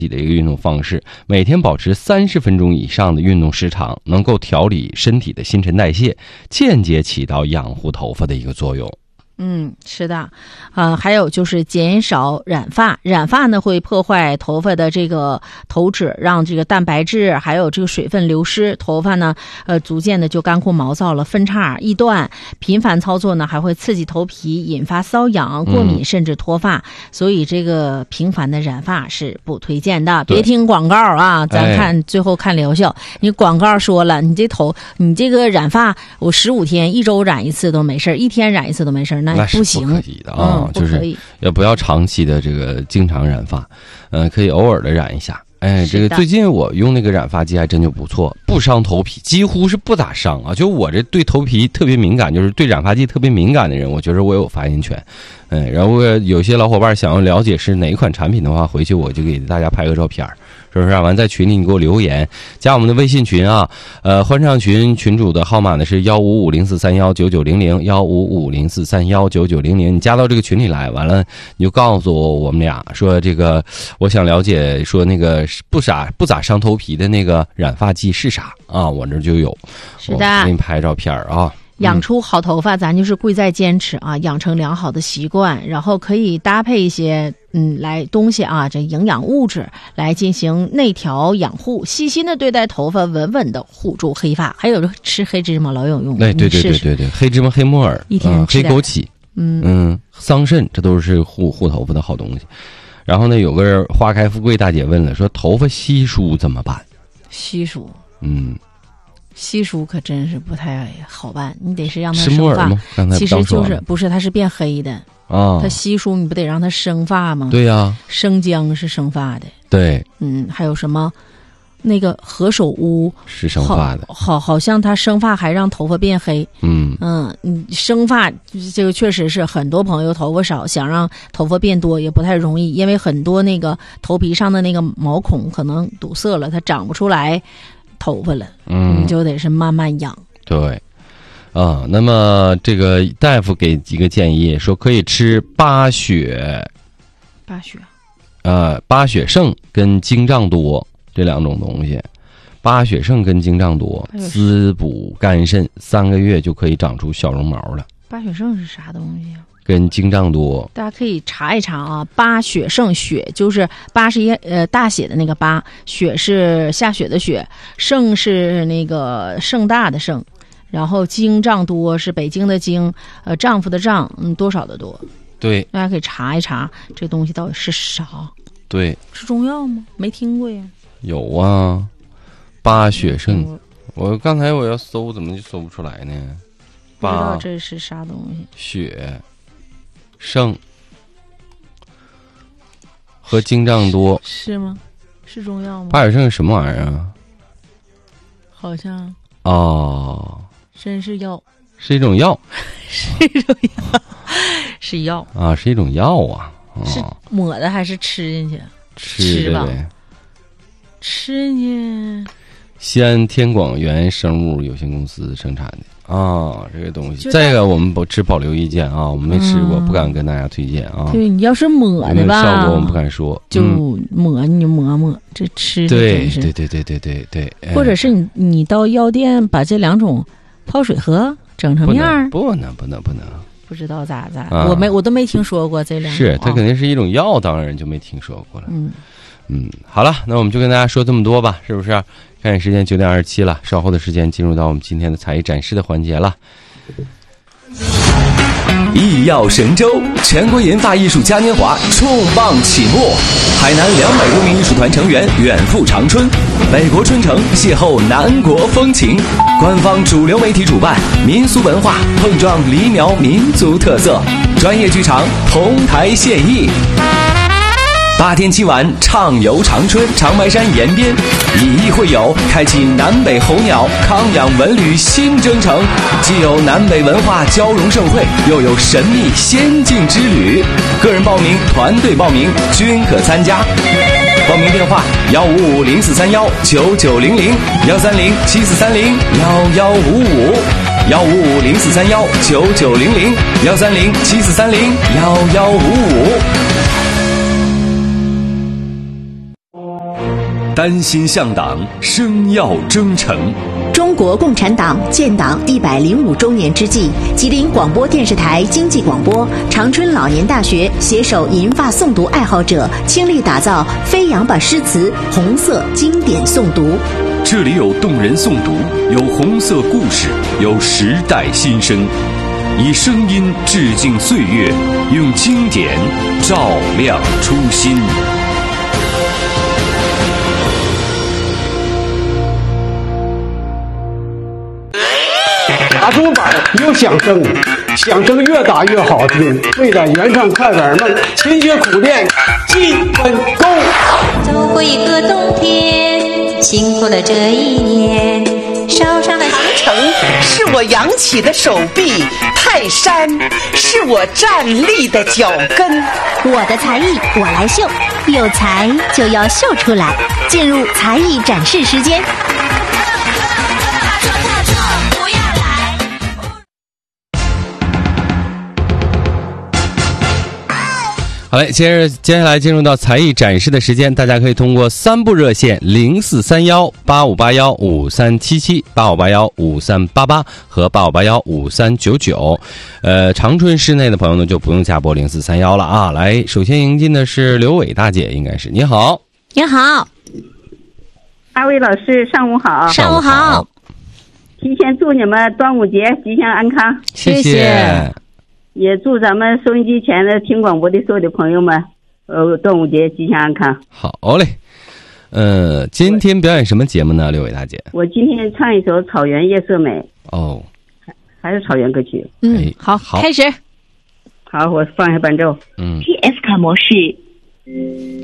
的一个运动方式，每天保持30分钟以上的运动时长，能够调理身体的新陈代谢，间接起到养护头发的一个作用。 是的，还有就是减少染发，染发呢会破坏头发的这个头脂，让这个蛋白质还有这个水分流失，头发呢逐渐的就干枯毛躁了，分叉易断。频繁操作呢还会刺激头皮，引发瘙痒、过敏甚至脱发，所以这个频繁的染发是不推荐的。别听广告啊，咱看最后看疗效。你广告说了，你这个染发我15天1周染一次都没事，1天染一次都没事，那不行， 不可以的啊，就是也不要长期的这个经常染发，可以偶尔的染一下。这个最近我用那个染发剂还真就不错，不伤头皮，几乎是不咋伤啊。就我这对头皮特别敏感，就是对染发剂特别敏感的人，我觉得我有发言权。然后有些老伙伴想要了解是哪一款产品的话，回去我就给大家拍个照片，是不是完在群里你给我留言，加我们的微信群啊，欢唱群群主的号码呢是15504319900，15504319900，你加到这个群里来，完了你就告诉我们俩说这个我想了解说那个不咋伤头皮的那个染发剂是啥啊，我这就有， 是的， 我给你拍照片啊。 养出好头发，咱就是贵在坚持啊，养成良好的习惯，然后可以搭配一些来东西啊，这营养物质来进行内调养护，细心的对待头发，稳稳的护住黑发。还有吃黑芝麻老有用， 对，黑芝麻、黑木耳， 一天黑枸杞，桑葚，这都是护头发的好东西。然后呢，有个人花开富贵大姐问了，说头发稀疏怎么办？ 稀疏，稀疏可真是不太好办，你得是让它生发。其实不是它是变黑的啊，它稀疏你不得让它生发吗？ 对呀， 生姜是生发的， 对， 还有什么那个何首乌是生发的， 好像它生发还让头发变黑。生发这个确实是很多朋友头发少，想让头发变多也不太容易，因为很多那个头皮上的那个毛孔可能堵塞了，它长不出来头发了，你就得是慢慢养。对， 那么这个大夫给几个建议，说可以吃巴雪胜跟精胀多这2种东西。巴雪胜跟精胀多滋补肝肾，3个月就可以长出小绒毛了。 巴雪胜是啥东西啊？ 跟精胀多， 大家可以查一查啊。巴雪胜，雪就是巴是大写的那个巴，雪是下雪的雪，盛是那个盛大的盛，然后精胀多是北京的京，丈夫的丈，多少的多。对，大家可以查一查这东西到底是啥。对，是中药吗？没听过呀。 有啊，巴雪胜，我刚才我要搜，怎么就搜不出来呢？ 不知道这是啥东西。 雪胜和精胀多是吗？是中药吗？ 巴雪胜是什么玩意儿啊？ 好像真是药， 是一种药， 是一种药，是药啊，是一种药啊。 是抹的还是吃进去？ 吃吧， 吃进去。 西安天广源生物有限公司生产的这个东西，这个我们持保留意见啊，我们没吃过，不敢跟大家推荐啊。 对，你要是抹的吧， 效果我们不敢说， 就抹你就抹，这吃对， 或者是你到药店把这2种泡水喝，整成面儿， 不能。 不知道咋，我都没听说过这2种。 是它肯定是一种药，当然就没听说过了。好了，那我们就跟大家说这么多吧，是不是？看时间9点27了，稍后的时间进入到我们今天的才艺展示的环节了。 艺药神州全国研发艺术嘉年华重磅启幕，海南200多名艺术团成员远赴长春，美国春城邂逅南国风情，官方主流媒体主办，民俗文化碰撞黎苗民族特色，专业剧场同台献艺。8天7晚畅游长春长白山沿边，以艺会友，开启南北候鸟康养文旅新征程，既有南北文化交融盛会，又有神秘仙境之旅。个人报名、团队报名均可参加。报名电话15504319900，13074311155，15504319900，13074311155。 丹心向党，生要征程。 中国共产党建党105周年之际，吉林广播电视台经济广播、长春老年大学携手银发诵读爱好者，倾力打造飞扬吧诗词红色经典诵读。 这里有动人诵读，有红色故事，有时代新声，以声音致敬岁月，用经典照亮初心。 打竹板有响声，响声越大越好听。为了圆上快板梦，勤学苦练基本功。 走过一个冬天，辛苦了这一年，烧上了行程是我扬起的手臂，泰山是我站立的脚跟。 我的才艺我来秀，有才就要秀出来。进入才艺展示时间。 好嘞，接下来进入到才艺展示的时间，大家可以通过3部热线043185815377、85815388和85815399。长春市内的朋友呢就不用加拨0431了啊。来，首先迎进的是刘伟大姐，应该是。你好。 你好， 二位老师上午好。 上午好。 提前祝你们端午节吉祥安康。 谢谢。 也祝咱们收音机前的听广播的所有的朋友们，端午节吉祥安康。 好嘞，今天表演什么节目呢，刘伟大姐？ 我今天唱一首《草原夜色美》。 哦， 还是草原歌曲。 好，开始。 好，我放一下伴奏。 TS 卡模式。